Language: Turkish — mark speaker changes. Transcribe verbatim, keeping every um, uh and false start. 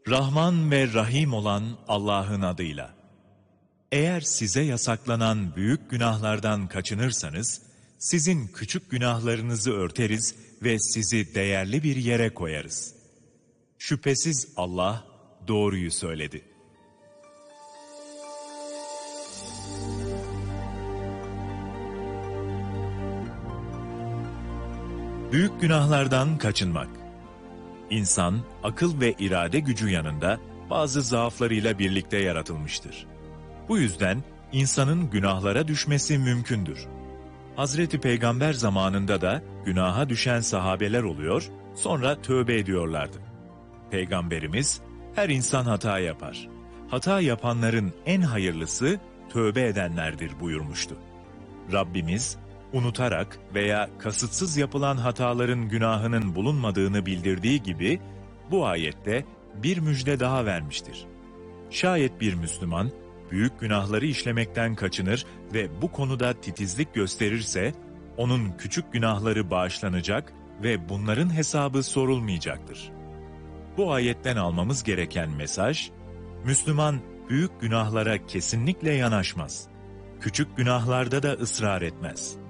Speaker 1: Rahman ve Rahim olan Allah'ın adıyla. Eğer size yasaklanan büyük günahlardan kaçınırsanız, sizin küçük günahlarınızı örteriz ve sizi değerli bir yere koyarız. Şüphesiz Allah doğruyu söyledi. Büyük günahlardan kaçınmak. İnsan, akıl ve irade gücü yanında bazı zaaflarıyla birlikte yaratılmıştır. Bu yüzden insanın günahlara düşmesi mümkündür. Hazreti Peygamber zamanında da günaha düşen sahabeler oluyor, sonra tövbe ediyorlardı. Peygamberimiz, her insan hata yapar. Hata yapanların en hayırlısı tövbe edenlerdir buyurmuştu. Rabbimiz, unutarak veya kasıtsız yapılan hataların günahının bulunmadığını bildirdiği gibi, bu ayette bir müjde daha vermiştir. Şayet bir Müslüman, büyük günahları işlemekten kaçınır ve bu konuda titizlik gösterirse, onun küçük günahları bağışlanacak ve bunların hesabı sorulmayacaktır. Bu ayetten almamız gereken mesaj, Müslüman büyük günahlara kesinlikle yanaşmaz. Küçük günahlarda da ısrar etmez.